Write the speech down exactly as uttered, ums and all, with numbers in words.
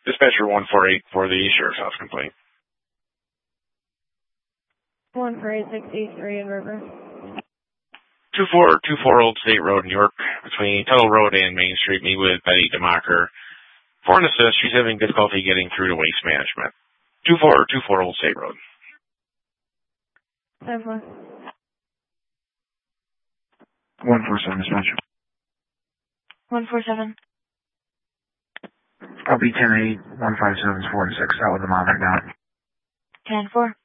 Dispatcher one four eight for the Sheriff's Office complaint. one four eight six eight three in River. two four two four Old State Road, New York, between Tuttle Road and Main Street. Meet with Betty DeMacher. For an assist, she's having difficulty getting through to Waste Management. two four two four Old State Road. ten four. one four seven, dispatcher. one four seven. I'll be ten eight, one five seven, four and six. Out with the mom right now. ten four.